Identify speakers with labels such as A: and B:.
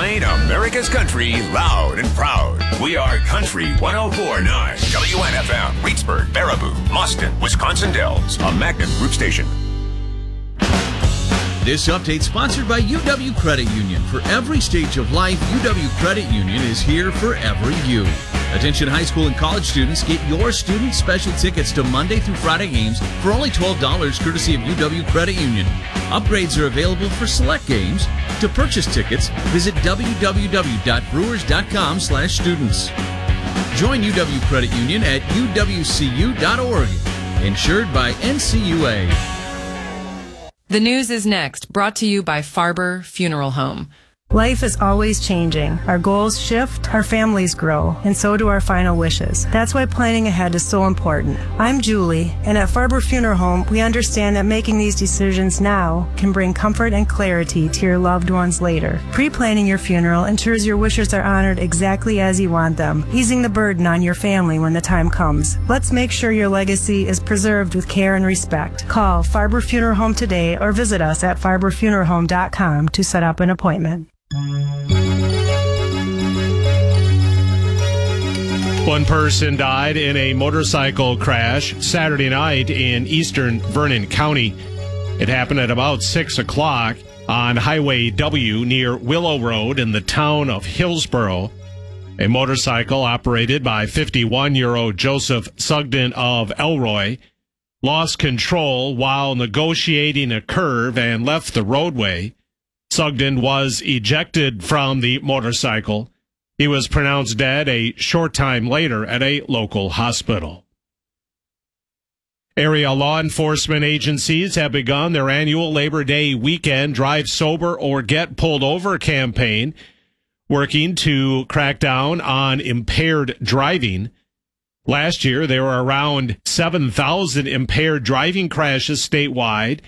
A: Playing America's country loud and proud. We are Country 104.9. WNFM, Reedsburg, Baraboo, Mustin, Wisconsin Dells. A Magnum Group station.
B: This update sponsored by UW Credit Union. For every stage of life, UW Credit Union is here for every you. Attention high school and college students, get your student special tickets to Monday through Friday games for only $12 courtesy of UW Credit Union. Upgrades are available for select games. To purchase tickets, visit www.brewers.com/students. Join UW Credit Union at uwcu.org. Insured by NCUA.
C: The news is next, brought to you by Farber Funeral Home.
D: Life is always changing. Our goals shift, our families grow, and so do our final wishes. That's why planning ahead is so important. I'm Julie, and at Farber Funeral Home, we understand that making these decisions now can bring comfort and clarity to your loved ones later. Pre-planning your funeral ensures your wishes are honored exactly as you want them, easing the burden on your family when the time comes. Let's make sure your legacy is preserved with care and respect. Call Farber Funeral Home today or visit us at farberfuneralhome.com to set up an appointment.
E: One person died in a motorcycle crash Saturday night in eastern Vernon County. It happened at about 6 o'clock on Highway W near Willow Road in the town of Hillsboro. A motorcycle operated by 51-year-old Joseph Sugden of Elroy lost control while negotiating a curve and left the roadway. Sugden was ejected from the motorcycle. He was pronounced dead a short time later at a local hospital. Area law enforcement agencies have begun their annual Labor Day weekend Drive Sober or Get Pulled Over campaign, working to crack down on impaired driving. Last year, there were around 7,000 impaired driving crashes statewide,